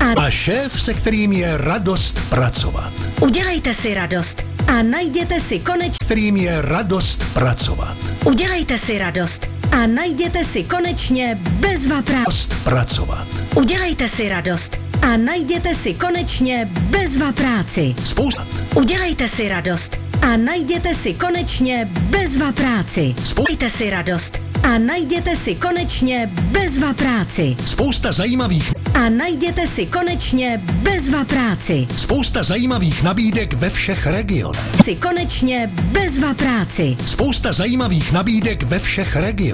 a šéf, se kterým je radost pracovat. Udělejte si radost a najděte si kterým je radost pracovat. Udělejte si radost a najděte si konečně bezva pracovat. Udělejte si radost a najděte si konečně bezva práci. Udělejte si radost a najděte si konečně bezva práci. Udělejte si radost a najděte si konečně bezva práci. Spousta zajímavých a najděte si konečně bezva práci. Spousta zajímavých nabídek ve všech regionech. Si konečně bezva práci. Spousta zajímavých nabídek ve všech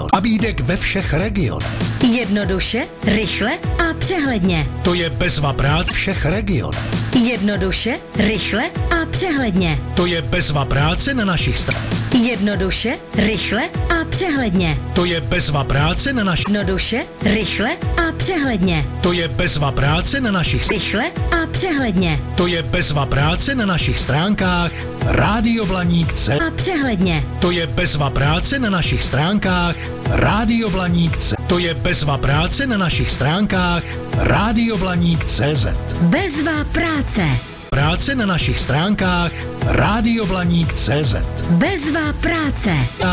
regionech. Jednoduše, rychle a přehledně. To je bezva práce všech regionech. Jednoduše, rychle a přehledně. To je bezva práce na našich stranách. Jednoduše, rychle a přehledně. To je bezva práce na našich. Jednoduše, rychle a přehledně. To je bezva práce na našich. Rychle a přehledně. To je bezva práce na našich stránkách Rádio Blaník C. A přehledně. To je bezva práce na našich stránkách Rádio Blaník C. To je bezva práce na našich stránkách Rádio Blaník CZ. Bezva práce. Práce na našich stránkách Rádio Blaník CZ. Bezva práce.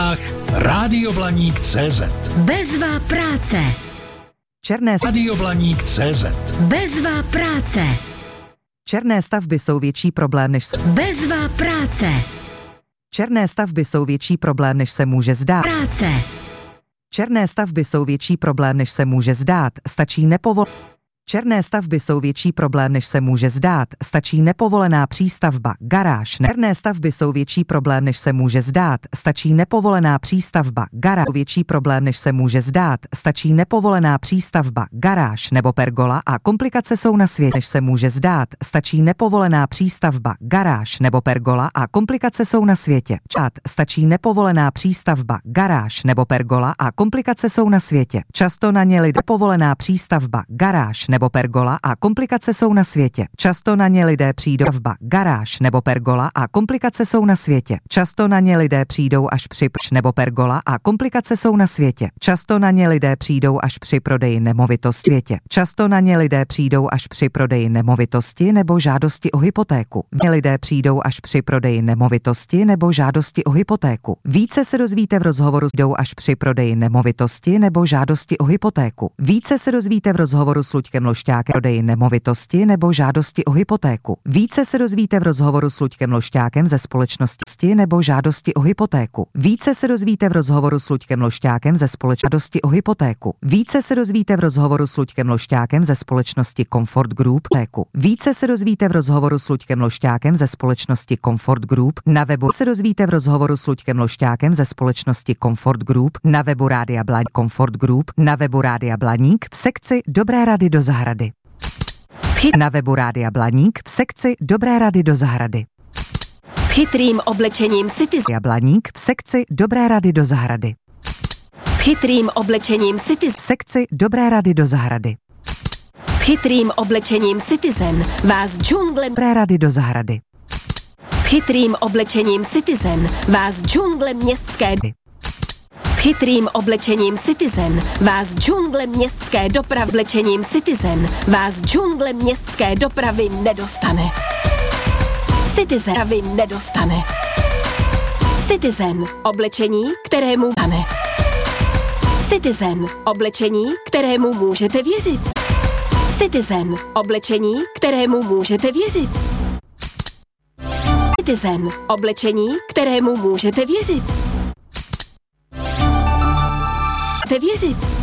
Rádio Blaník CZ. Bezva práce. Černé Rádio Blaník CZ. Bezva práce. Černé stavby jsou větší problém, než se... Bezva práce. Černé stavby jsou větší problém, než se může zdát. Práce. Černé stavby jsou větší problém, než se může zdát. Stačí Černé stavby jsou větší problém, než se může zdát. Stačí nepovolená přístavba, garáž. Černé stavby jsou větší problém, než se může zdát. Stačí nepovolená přístavba, garáž. Větší problém, než se může zdát. Stačí nepovolená přístavba, garáž nebo pergola a komplikace jsou na světě, než se může zdát. Stačí nepovolená přístavba, garáž nebo pergola a komplikace jsou na světě. Stačí nepovolená přístavba, garáž nebo pergola a komplikace jsou na světě. Často na ně lidé povolená přístavba, garáž nebo pergola a komplikace jsou na světě. Často na ně lidé přijdou garáž nebo pergola a komplikace jsou na světě. Často na ně lidé přijdou až při nebo pergola a komplikace jsou na světě. Často na ně lidé přijdou až při prodeji nemovitosti. Často na ně lidé přijdou až při prodeji nemovitosti nebo žádosti o hypotéku. Lidé přijdou až při prodeji nemovitosti nebo žádosti o hypotéku. Více se dozvíte v rozhovoru jdou až při prodeji nemovitosti nebo žádosti o hypotéku. Více se dozvíte v rozhovoru s Luďkem Lošťákem prodeji nemovitosti nebo žádosti o hypotéku. Více se dozvíte v rozhovoru s Luďkem Lošťákem ze společnosti nebo žádosti o hypotéku. Více se dozvíte v rozhovoru s Luďkem Lošťákem ze společnosti o hypotéku. Více se dozvíte v rozhovoru s Luďkem Lošťákem ze společnosti Comfort Group. Více se dozvíte v rozhovoru s Luďkem Lošťákem ze společnosti Comfort Group. Na webu se dozvíte v rozhovoru s Luďkem Lošťákem ze společnosti Comfort Group. Na webu Rádia Blaník Comfort Group. Na webu Rádia Blaník v sekci Dobré rady do zahrady. Na webu Rádia Blaník v sekci Dobré rady do zahrady. S chytrým oblečením Citizen. Blaník v sekci Dobré rady do zahrady. S chytrým oblečením Citizen. V sekci Dobré rady do zahrady. S chytrým oblečením Citizen vás džungle Dobré rady do zahrady. S chytrým oblečením Citizen vás džungle městské. S chytrým oblečením Citizen vás džungle městské dopravy. Oblečením Citizen vás džungle městské dopravy nedostane. Citizen nedostane. Citizen oblečení, kterému stane. Citizen oblečení, kterému můžete věřit. Citizen oblečení, kterému můžete věřit. Citizen oblečení, kterému můžete věřit. Věřit.